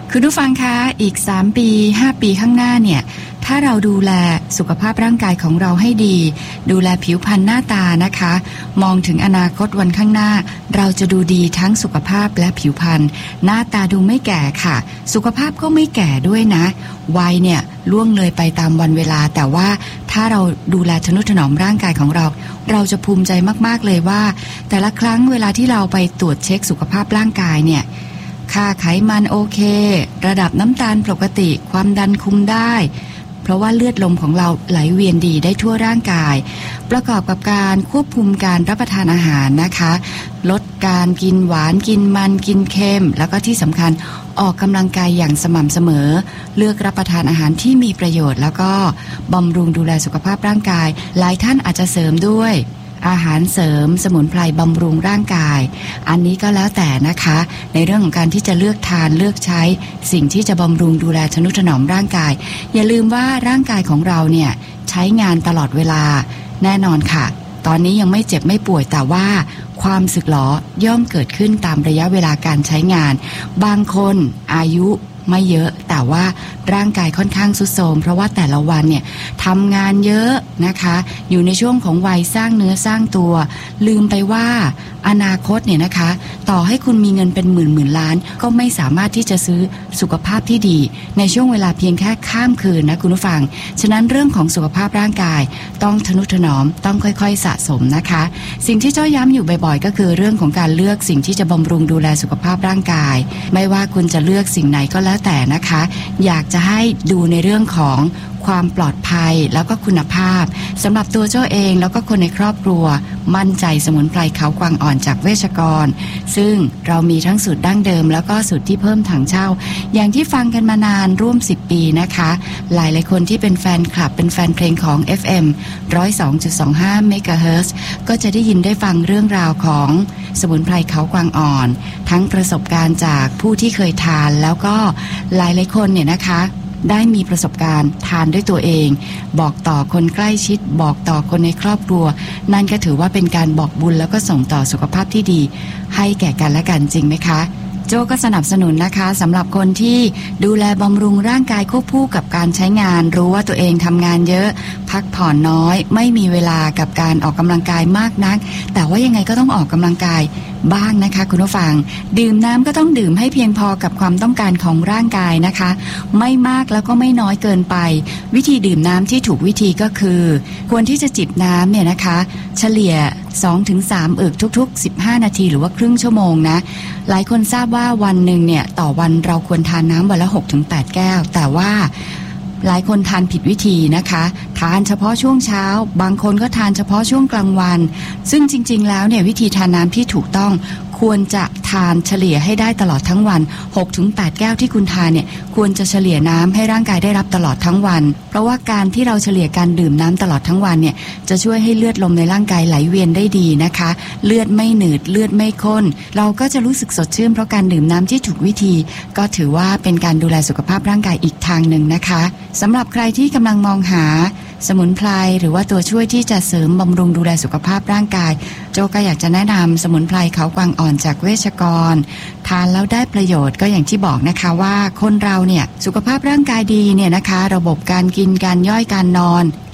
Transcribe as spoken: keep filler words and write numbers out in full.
คุณผู้ฟังคะอีกสามปีห้าปีข้างหน้าเนี่ยถ้าเราดูแลสุขภาพร่างกายของเราให้ดีดูแลผิวพรรณหน้าตานะคะมองถึงอนาคตวันข้างหน้าเราจะดูดีทั้งสุขภาพและผิวพรรณหน้าตาดูไม่แก่ค่ะสุขภาพก็ไม่แก่ด้วยนะวัยเนี่ยล่วงเลยไปตามวันเวลาแต่ว่าถ้าเราดูแลทนุถนอมร่างกายของเราเราจะภูมิใจมากๆเลยว่าแต่ละครั้งเวลาที่เราไปตรวจเช็คสุขภาพร่างกายเนี่ยค่าไขมันโอเคระดับน้ำตาลปกติความดันคุมได้เพราะว่าเลือดลมของเราไหลเวียนดีได้ทั่วร่างกายประกอบกับการควบคุมการรับประทานอาหารนะคะลดการกินหวานกินมันกินเค็มแล้วก็ที่สำคัญออกกำลังกายอย่างสม่ำเสมอเลือกรับประทานอาหารที่มีประโยชน์แล้วก็บำรุงดูแลสุขภาพร่างกายหลายท่านอาจจะเสริมด้วยอาหารเสริมสมุนไพรบำรุงร่างกายอันนี้ก็แล้วแต่นะคะในเรื่องของการที่จะเลือกทานเลือกใช้สิ่งที่จะบำรุงดูแลทนุถนอมร่างกายอย่าลืมว่าร่างกายของเราเนี่ยใช้งานตลอดเวลาแน่นอนค่ะตอนนี้ยังไม่เจ็บไม่ป่วยแต่ว่าความสึกหรอย่อมเกิดขึ้นตามระยะเวลาการใช้งานบางคนอายุไม่เยอะแต่ว่าร่างกายค่อนข้างทรุดโทรมเพราะว่าแต่ละวันเนี่ยทำงานเยอะนะคะอยู่ในช่วงของวัยสร้างเนื้อสร้างตัวลืมไปว่าอนาคตเนี่ยนะคะต่อให้คุณมีเงินเป็นหมื่นหมื่นล้านก็ไม่สามารถที่จะซื้อสุขภาพที่ดีในช่วงเวลาเพียงแค่ข้ามคืนนะคุณผู้ฟังฉะนั้นเรื่องของสุขภาพร่างกายต้องทนุถนอมต้องค่อยๆสะสมนะคะสิ่งที่เจ้าย้ำอยู่บ่อยๆก็คือเรื่องของการเลือกสิ่งที่จะบำรุงดูแลสุขภาพร่างกายไม่ว่าคุณจะเลือกสิ่งไหนก็แล้วแต่นะคะอยากจะให้ดูในเรื่องของความปลอดภัยแล้วก็คุณภาพสำหรับตัวเจ้าเองแล้วก็คนในครอบครัวมั่นใจสมุนไพรเขากวางอ่อนจากเวชกรซึ่งเรามีทั้งสูตรดั้งเดิมแล้วก็สูตรที่เพิ่มถังเช่าอย่างที่ฟังกันมานานร่วมสิบปีนะคะหลายหลายคนที่เป็นแฟนคลับเป็นแฟนเพลงของ เอฟ เอ็ม หนึ่งศูนย์สองจุดสองห้า เมกะเฮิรตซ์ก็จะได้ยินได้ฟังเรื่องราวของสมุนไพรเขากวางอ่อนทั้งประสบการณ์จากผู้ที่เคยทานแล้วก็หลายหลายคนเนี่ยนะคะได้มีประสบการณ์ทานด้วยตัวเองบอกต่อคนใกล้ชิดบอกต่อคนในครอบครัวนั่นก็ถือว่าเป็นการบอกบุญแล้วก็ส่งต่อสุขภาพที่ดีให้แก่กันและกันจริงไหมคะโจก็สนับสนุนนะคะสำหรับคนที่ดูแลบำรุงร่างกายควบคู่กับการใช้งานรู้ว่าตัวเองทำงานเยอะพักผ่อนน้อยไม่มีเวลากับการออกกำลังกายมากนักแต่ว่ายังไงก็ต้องออกกำลังกายบ้างนะคะคุณผู้ฟังดื่มน้ำก็ต้องดื่มให้เพียงพอกับความต้องการของร่างกายนะคะไม่มากแล้วก็ไม่น้อยเกินไปวิธีดื่มน้ำที่ถูกวิธีก็คือควรที่จะจิบน้ำเนี่ยนะคะเฉลี่ย สองถึงสาม อึกทุกๆสิบห้านาทีหรือว่าครึ่งชั่วโมงนะหลายคนทราบว่าวันหนึ่งเนี่ยต่อวันเราควรทานน้ำวันละ หกถึงแปด แก้วแต่ว่าหลายคนทานผิดวิธีนะคะทานเฉพาะช่วงเช้าบางคนก็ทานเฉพาะช่วงกลางวันซึ่งจริงๆแล้วเนี่ยวิธีทานน้ำที่ถูกต้องควรจะทานเฉลี่ยให้ได้ตลอดทั้งวัน หกถึงแปด แก้วที่คุณทานเนี่ยควรจะเฉลี่ยน้ำให้ร่างกายได้รับตลอดทั้งวันเพราะว่าการที่เราเฉลี่ยการดื่มน้ำตลอดทั้งวันเนี่ยจะช่วยให้เลือดลมในร่างกายไหลเวียนได้ดีนะคะเลือดไม่หนืดเลือดไม่ข้นเราก็จะรู้สึกสดชื่นเพราะการดื่มน้ำที่ถูกวิธีก็ถือว่าเป็นการดูแลสุขภาพร่างกายอีกทางหนึ่งนะคะสำหรับใครที่กำลังมองหาสมุนไพรหรือว่าตัวช่วยที่จะเสริมบำรุงดูแลสุขภาพร่างกายโจก็อยากจะแนะนำสมุนไพรเขากวางอ่อนจากเวชกรทานแล้วได้ประโยชน์ก็อย่างที่บอกนะคะว่าคนเราเนี่ยสุขภาพร่างกายดีเนี่ยนะคะระบบการกินการย่อยการนอน